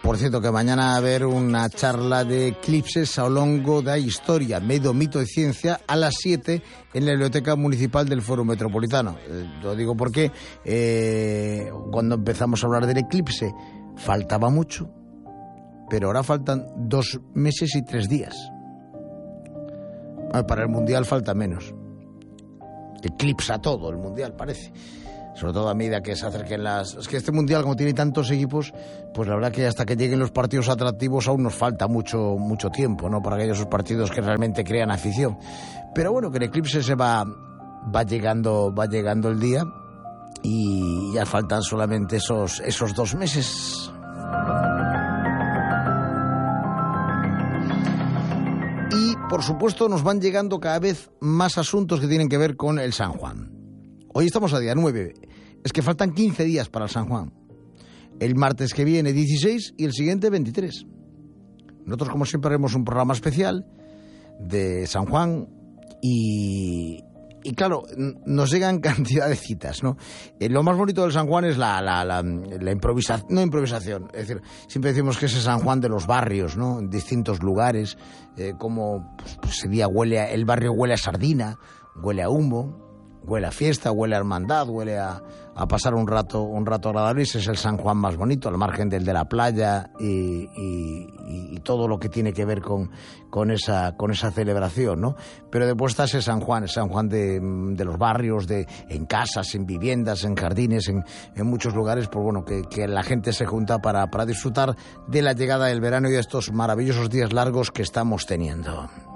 Por cierto, que mañana va a haber una charla de eclipses ao longo da historia, medio mito e ciencia, a las 7 en la Biblioteca Municipal del Foro Metropolitano. Lo digo porque cuando empezamos a hablar del eclipse faltaba mucho, pero ahora faltan 2 meses y 3 días. Para el Mundial falta menos. Eclipsa todo el Mundial, parece. Sobre todo a medida que se acerquen las... Es que este Mundial, como tiene tantos equipos, pues la verdad que hasta que lleguen los partidos atractivos aún nos falta mucho tiempo, ¿no? Para aquellos partidos que realmente crean afición. Pero bueno, que el eclipse va llegando el día y ya faltan solamente esos 2 meses. Y, por supuesto, nos van llegando cada vez más asuntos que tienen que ver con el San Juan. Hoy estamos a día 9. Es que faltan 15 días para el San Juan. El martes que viene 16 y el siguiente 23. Nosotros, como siempre, haremos un programa especial de San Juan y claro, nos llegan cantidad de citas, ¿no? Lo más bonito del San Juan es la improvisación, no improvisación, es decir, siempre decimos que es el San Juan de los barrios, ¿no? En distintos lugares, como pues, ese día el barrio huele a sardina, huele a humo, huele a fiesta, huele a hermandad, huele a pasar un rato agradable. Ese es el San Juan más bonito, al margen del de la playa y todo lo que tiene que ver con esa celebración, ¿no? Pero después está ese San Juan de los barrios, en casas, en viviendas, en jardines, en muchos lugares, pues bueno, que la gente se junta para disfrutar de la llegada del verano y de estos maravillosos días largos que estamos teniendo.